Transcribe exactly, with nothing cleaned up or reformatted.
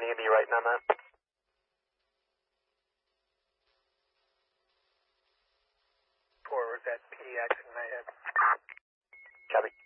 E and E writing on that? Forward that P X in my head. Copy.